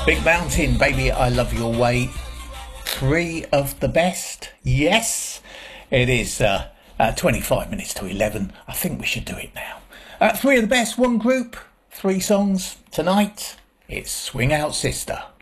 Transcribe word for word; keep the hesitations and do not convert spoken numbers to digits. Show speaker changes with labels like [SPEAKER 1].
[SPEAKER 1] Big Mountain, Baby I Love Your Way. Three of the best. Yes, it is uh, uh, twenty-five minutes to eleven. I think we should do it now. Uh, three of the best, one group, three songs. Tonight, it's Swing Out Sister.